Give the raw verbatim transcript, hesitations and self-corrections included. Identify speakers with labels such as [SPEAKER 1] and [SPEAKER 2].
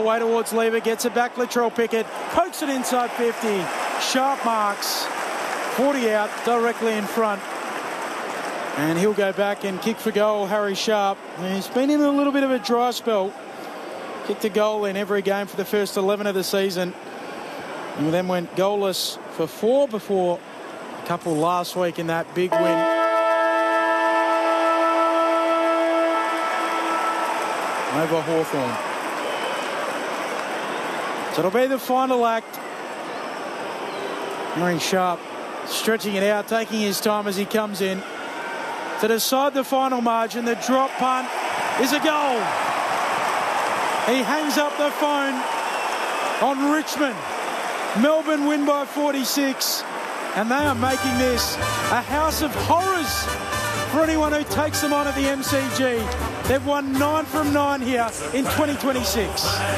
[SPEAKER 1] away towards Lever, gets it back, Latrell Pickett, pokes it inside fifty. Sharp marks, forty out, directly in front. And he'll go back and kick for goal, Harry Sharp. He's been in a little bit of a dry spell. Kicked a goal in every game for the first eleven of the season. And then went goalless for four before a couple last week in that big win. Over Hawthorn. So it'll be the final act. Harry Sharp stretching it out, taking his time as he comes in. To decide the final margin, the drop punt is a goal. He hangs up the phone on Richmond. Melbourne win by forty-six, and they are making this a house of horrors for anyone who takes them on at the M C G. They've won nine from nine here in twenty twenty-six.